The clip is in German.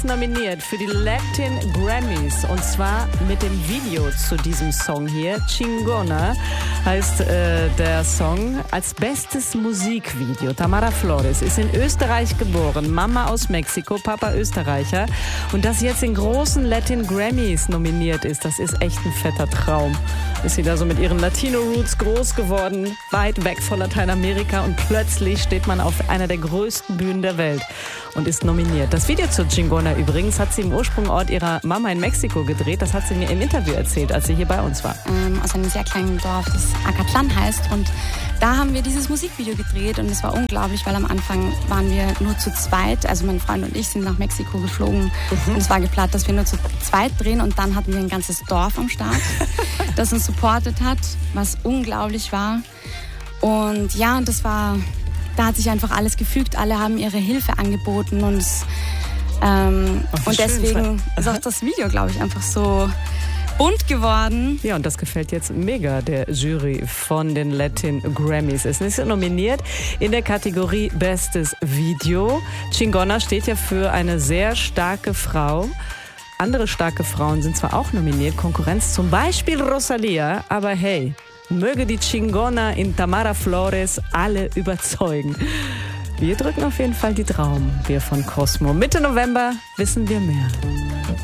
Nominiert für die Latin Grammys und zwar mit dem Video zu diesem Song hier. Chingona heißt der Song, als bestes Musikvideo. Tamara Flores ist in Österreich geboren, Mama aus Mexiko, Papa Österreicher, und dass sie jetzt in großen Latin Grammys nominiert ist, das ist echt ein fetter Traum. Ist sie da so mit ihren Latino-Roots groß geworden, weit weg von Lateinamerika, und plötzlich steht man auf einer der größten Bühnen der Welt und ist nominiert. Das Video zu Chingona übrigens hat sie im Ursprungsort ihrer Mama in Mexiko gedreht. Das hat sie mir im Interview erzählt, als sie hier bei uns war. Aus einem sehr kleinen Dorf, das Acatlán heißt. Und da haben wir dieses Musikvideo gedreht und es war unglaublich, weil am Anfang waren wir nur zu zweit. Also mein Freund und ich sind nach Mexiko geflogen und es war geplant, dass wir nur zu zweit drehen, und dann hatten wir ein ganzes Dorf am Start, das uns supportet hat, was unglaublich war. Und ja, und da hat sich einfach alles gefügt. Alle haben ihre Hilfe angeboten und deswegen ist auch das Video, glaube ich, einfach so bunt geworden. Ja, und das gefällt jetzt mega der Jury von den Latin Grammys. Es ist nominiert in der Kategorie Bestes Video. Chingona steht ja für eine sehr starke Frau. Andere starke Frauen sind zwar auch nominiert, Konkurrenz zum Beispiel Rosalía, aber hey, möge die Chingona in Tamara Flores alle überzeugen. Wir drücken auf jeden Fall die Daumen, wir von Cosmo. Mitte November wissen wir mehr.